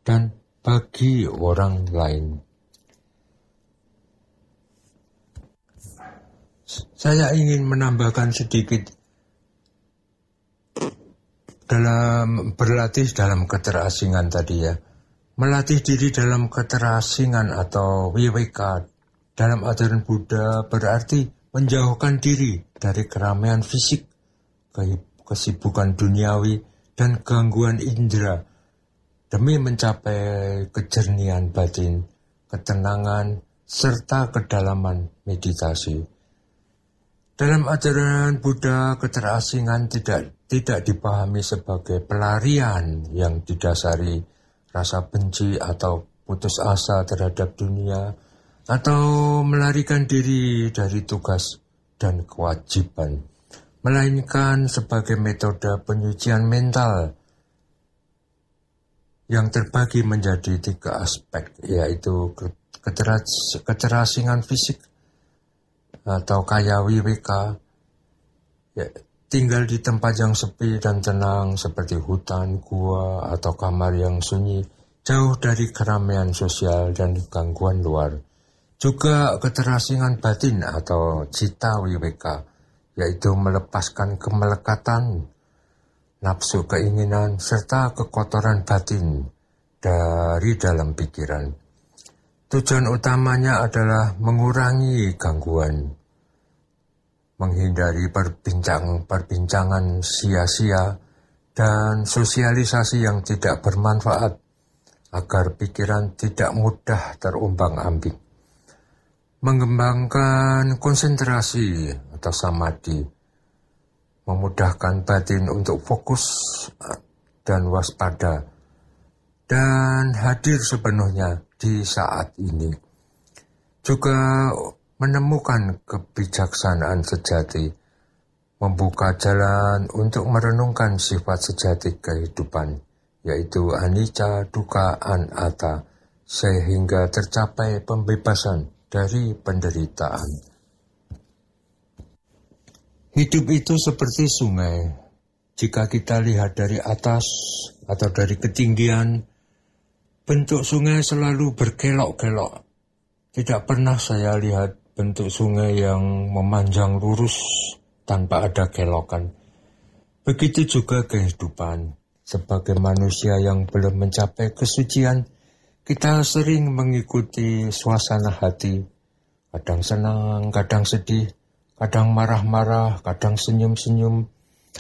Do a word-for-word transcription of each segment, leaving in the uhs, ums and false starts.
dan bagi orang lain. Saya ingin menambahkan sedikit dalam berlatih dalam keterasingan tadi ya. Melatih diri dalam keterasingan atau W W K dalam ajaran Buddha berarti menjauhkan diri dari keramaian fisik, kesibukan duniawi, dan gangguan indera demi mencapai kejernihan batin, ketenangan, serta kedalaman meditasi. Dalam ajaran Buddha, keterasingan tidak tidak dipahami sebagai pelarian yang didasari rasa benci atau putus asa terhadap dunia, atau melarikan diri dari tugas dan kewajiban, melainkan sebagai metode penyucian mental yang terbagi menjadi tiga aspek, yaitu keteras, keterasingan fisik atau kaya W W K, ya, tinggal di tempat yang sepi dan tenang seperti hutan, gua, atau kamar yang sunyi, jauh dari keramaian sosial dan gangguan luar. Juga keterasingan batin atau cita W W K, yaitu melepaskan kemelekatan, nafsu keinginan, serta kekotoran batin dari dalam pikiran. Tujuan utamanya adalah mengurangi gangguan, menghindari perbincang-perbincangan sia-sia dan sosialisasi yang tidak bermanfaat agar pikiran tidak mudah terumbang-ambing. Mengembangkan konsentrasi atau samadhi, memudahkan batin untuk fokus dan waspada dan hadir sepenuhnya di saat ini. Juga menemukan kebijaksanaan sejati, membuka jalan untuk merenungkan sifat sejati kehidupan, yaitu anicca, dukkha, anatta, sehingga tercapai pembebasan dari penderitaan. Hidup itu seperti sungai. Jika kita lihat dari atas atau dari ketinggian, bentuk sungai selalu berkelok-kelok. Tidak pernah saya lihat bentuk sungai yang memanjang lurus tanpa ada kelokan. Begitu juga kehidupan. Sebagai manusia yang belum mencapai kesucian, kita sering mengikuti suasana hati. Kadang senang, kadang sedih, kadang marah-marah, kadang senyum-senyum.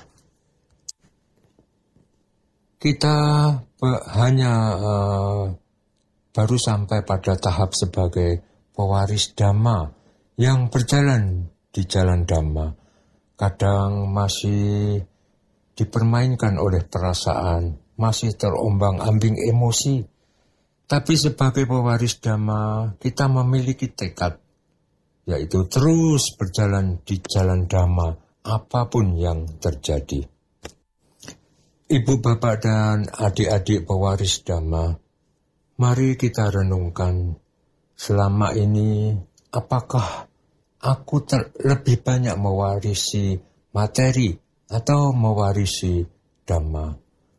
Kita hanya uh, baru sampai pada tahap sebagai pewaris Dhamma yang berjalan di jalan Dhamma. Kadang masih dipermainkan oleh perasaan, masih terombang-ambing emosi. Tapi sebagai pewaris Dhamma, kita memiliki tekad, yaitu terus berjalan di jalan Dhamma, apapun yang terjadi. Ibu, bapak, dan adik-adik pewaris Dhamma, mari kita renungkan, selama ini apakah aku ter- lebih banyak mewarisi materi atau mewarisi Dhamma?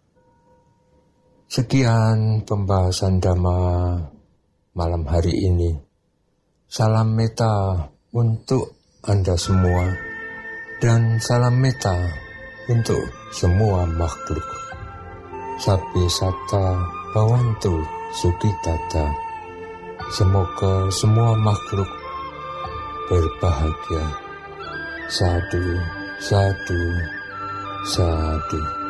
Sekian pembahasan Dhamma malam hari ini. Salam meta untuk Anda semua, dan salam meta untuk semua makhluk. Sabbe satta bhavantu sukhitata. Semoga semua makhluk berbahagia. Sadu, sadu, sadu.